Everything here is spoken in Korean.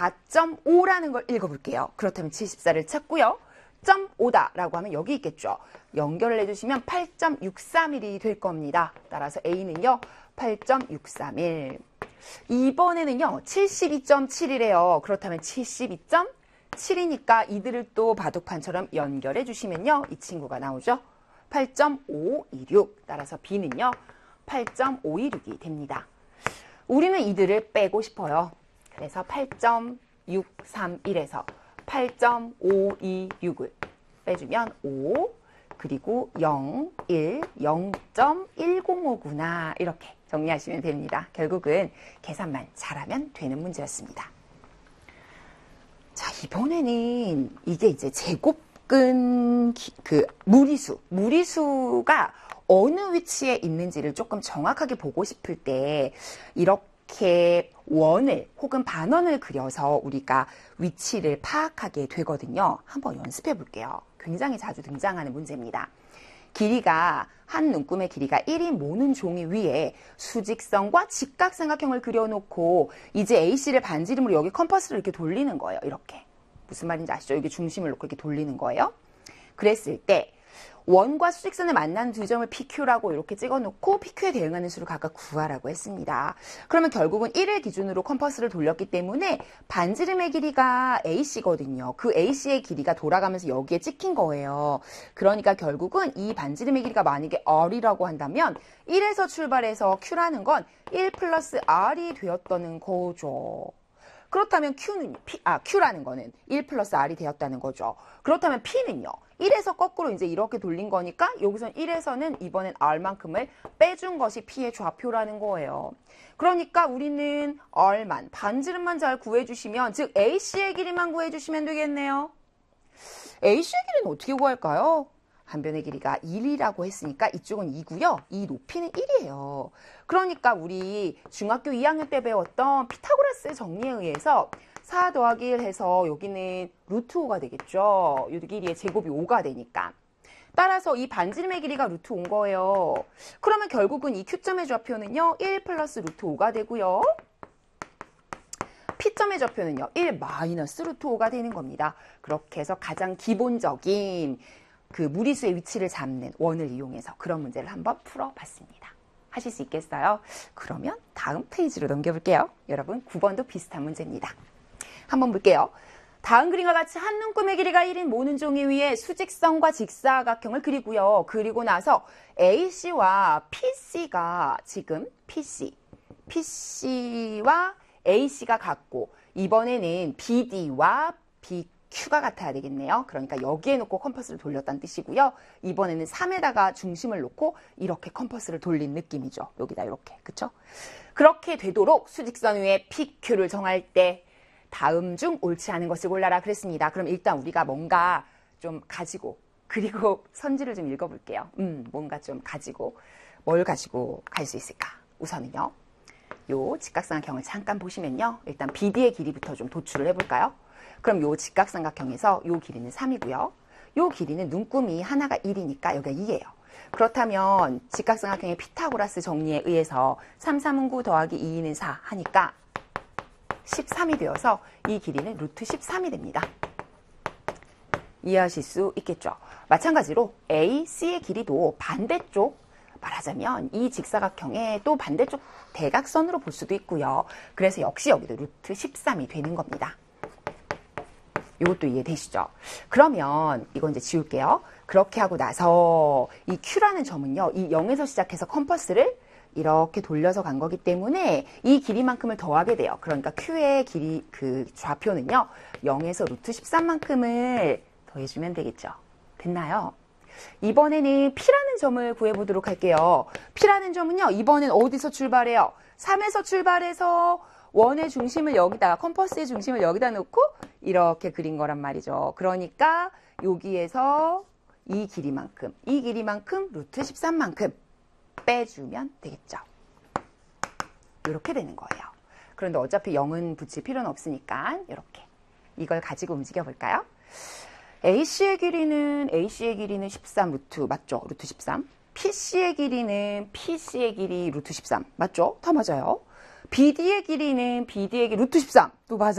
4.5라는 걸 읽어볼게요. 그렇다면 74를 찾고요. 0.5다라고 하면 여기 있겠죠. 연결을 해주시면 8.631이 될 겁니다. 따라서 A는요. 8.631. 이번에는요. 72.7이래요. 그렇다면 72.7이니까 이들을 또 바둑판처럼 연결해 주시면요. 이 친구가 나오죠. 8.526. 따라서 B는요. 8.526이 됩니다. 우리는 이들을 빼고 싶어요. 그래서 8.631에서 8.526을 빼주면 5, 그리고 0, 1, 0.105구나 이렇게 정리하시면 됩니다. 결국은 계산만 잘하면 되는 문제였습니다. 자, 이번에는 이게 이제 제곱근 무리수가 어느 위치에 있는지를 조금 정확하게 보고 싶을 때 이렇게 원을 혹은 반원을 그려서 우리가 위치를 파악하게 되거든요. 한번 연습해 볼게요. 굉장히 자주 등장하는 문제입니다. 길이가 한 눈금의 길이가 1인 모는 종이 위에 수직선과 직각삼각형을 그려놓고 이제 AC를 반지름으로 여기 컴퍼스를 이렇게 돌리는 거예요. 이렇게. 무슨 말인지 아시죠? 여기 중심을 놓고 이렇게 돌리는 거예요. 그랬을 때 원과 수직선을 만나는 두 점을 PQ라고 이렇게 찍어놓고 PQ에 대응하는 수를 각각 구하라고 했습니다. 그러면 결국은 1을 기준으로 컴퍼스를 돌렸기 때문에 반지름의 길이가 AC거든요. 그 AC의 길이가 돌아가면서 여기에 찍힌 거예요. 그러니까 결국은 이 반지름의 길이가 만약에 R이라고 한다면 1에서 출발해서 Q라는 건 1 플러스 R이 되었다는 거죠. 그렇다면 Q라는 거는 1 플러스 R이 되었다는 거죠. 그렇다면 P는요. 1에서 거꾸로 이제 이렇게 돌린 거니까 여기선 1에서는 이번엔 R만큼을 빼준 것이 P의 좌표라는 거예요. 그러니까 우리는 R만, 반지름만 잘 구해주시면, 즉 AC의 길이만 구해주시면 되겠네요. AC의 길이는 어떻게 구할까요? 한 변의 길이가 1이라고 했으니까 이쪽은 2고요. 이 높이는 1이에요. 그러니까 우리 중학교 2학년 때 배웠던 피타고라스의 정리에 의해서 4 더하기 1 해서 여기는 루트 5가 되겠죠. 이 길이의 제곱이 5가 되니까. 따라서 이 반지름의 길이가 루트 5인 거예요. 그러면 결국은 이 Q점의 좌표는요. 1 플러스 루트 5가 되고요. P점의 좌표는요. 1 마이너스 루트 5가 되는 겁니다. 그렇게 해서 가장 기본적인 그 무리수의 위치를 잡는 원을 이용해서 그런 문제를 한번 풀어봤습니다. 하실 수 있겠어요? 그러면 다음 페이지로 넘겨볼게요. 여러분 9번도 비슷한 문제입니다. 한번 볼게요. 다음 그림과 같이 한 눈금의 길이가 1인 모는 종이 위에 수직선과 직사각형을 그리고요. 그리고 나서 AC와 PC가 지금 PC와 AC가 같고 이번에는 BD와 BQ가 같아야 되겠네요. 그러니까 여기에 놓고 컴퍼스를 돌렸다는 뜻이고요. 이번에는 3에다가 중심을 놓고 이렇게 컴퍼스를 돌린 느낌이죠. 여기다 이렇게. 그쵸? 그렇게 되도록 수직선 위에 PQ를 정할 때 다음 중 옳지 않은 것을 골라라 그랬습니다. 그럼 일단 우리가 뭔가 좀 가지고 그리고 선지를 좀 읽어볼게요. 뭔가 좀 가지고 뭘 가지고 갈 수 있을까? 우선은요. 요 직각삼각형을 잠깐 보시면요. 일단 BD의 길이부터 좀 도출을 해볼까요? 그럼 요 직각삼각형에서 요 길이는 3이고요. 요 길이는 눈금이 하나가 1이니까 여기가 2예요. 그렇다면 직각삼각형의 피타고라스 정리에 의해서 3, 3은 9 더하기 2는 4 하니까 13이 되어서 이 길이는 루트 13이 됩니다. 이해하실 수 있겠죠? 마찬가지로 AC의 길이도 반대쪽 말하자면 이 직사각형의 또 반대쪽 대각선으로 볼 수도 있고요. 그래서 역시 여기도 루트 13이 되는 겁니다. 이것도 이해되시죠? 그러면 이건 이제 지울게요. 그렇게 하고 나서 이 Q라는 점은요. 이 0에서 시작해서 컴퍼스를 이렇게 돌려서 간 거기 때문에 이 길이만큼을 더하게 돼요. 그러니까 Q의 길이 그 좌표는요. 0에서 루트 13만큼을 더해주면 되겠죠. 됐나요? 이번에는 P라는 점을 구해보도록 할게요. P라는 점은요. 이번엔 어디서 출발해요? 3에서 출발해서 원의 중심을 여기다가 컴퍼스의 중심을 여기다 놓고 이렇게 그린 거란 말이죠. 그러니까 여기에서 이 길이만큼 루트 13만큼 빼주면 되겠죠. 이렇게 되는 거예요. 그런데 어차피 0은 붙일 필요는 없으니까 이렇게 이걸 가지고 움직여 볼까요? AC의 길이는 13 루트 맞죠? 루트 13. PC의 길이는 루트 13 맞죠? 다 맞아요. BD의 길이는 루트 13 또 맞아요.